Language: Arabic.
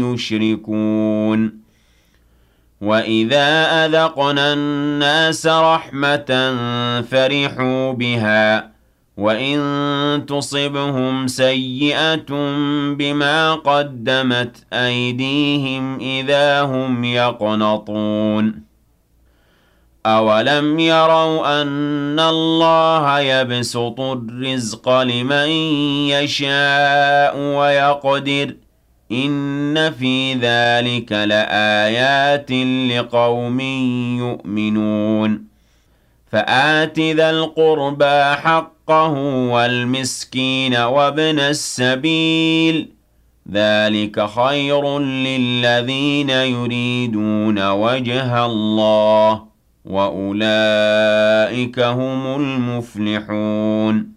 يشركون وَإِذَا أَذَقْنَا النَّاسَ رَحْمَةً فَرِحُوا بِهَا وَإِن تُصِبْهُمْ سَيِّئَةٌ بِمَا قَدَّمَتْ أَيْدِيهِمْ إِذَا هُمْ يَقْنَطُونَ أَوَلَمْ يَرَوْا أَنَّ اللَّهَ يَبْسُطُ الرِّزْقَ لِمَن يَشَاءُ وَيَقْدِرُ إِنَّ فِي ذَلِكَ لَآيَاتٍ لِقَوْمٍ يُؤْمِنُونَ فَآتِ ذَا الْقُرْبَى حَقَّهُ وَالْمِسْكِينَ وَابْنَ السَّبِيلِ ذَلِكَ خَيْرٌ لِّلَّذِينَ يُرِيدُونَ وَجْهَ اللَّهِ وَأُولَٰئِكَ هُمُ الْمُفْلِحُونَ